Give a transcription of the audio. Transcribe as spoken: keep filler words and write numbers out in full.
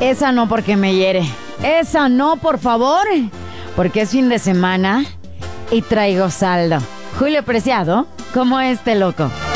Esa no porque me hiere. Esa no, por favor. Porque es fin de semana y traigo saldo. Julio Preciado, como este loco.